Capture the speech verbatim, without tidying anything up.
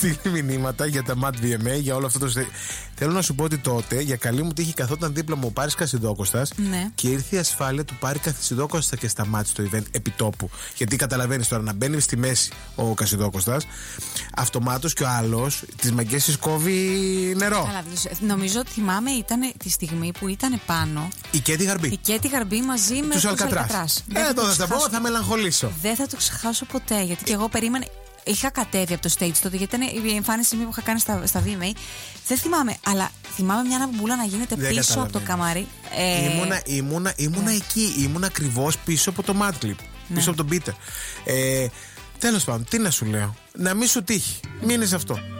στείλει μηνύματα για τα Mat βι εμ έι, για όλο αυτό το. Θέλω να σου πω ότι τότε, για καλή μου τύχη, καθόταν δίπλα μου ο Πάρης Κασιδόκοστας, ναι. και ήρθε η ασφάλεια του Πάρη Κασιδόκοστα και σταμάτησε το event επιτόπου. Γιατί καταλαβαίνεις τώρα, να μπαίνει στη μέση ο Κασιδόκοστας, αυτομάτως και ο άλλος τις μαγκές της κόβει νερό. Καλά, νομίζω ότι θυμάμαι ήταν τη στιγμή που ήταν πάνω η Κέτι Γαρμπή. Η Κέτι Γαρμπή μαζί με τους Αλκατράς. Ε, τώρα θα πω, θα μελαγχολήσω. Δεν θα το ξεχάσω ποτέ, γιατί και εγώ περίμενα. Είχα κατέβει από το stage τότε, γιατί ήταν η εμφάνιση που είχα κάνει στα, στα βι εμ έι. Δεν θυμάμαι, αλλά θυμάμαι μια αναμπούλα να γίνεται δεν πίσω από το καμάρι. Ε... Ήμουνα, ήμουνα, ήμουνα ναι. εκεί, ήμουνα ακριβώς πίσω από το Mad Clip, πίσω ναι. από τον Peter. Ε, τέλος πάντων, τι να σου λέω. Να μην σου τύχει. Μείνε σε αυτό.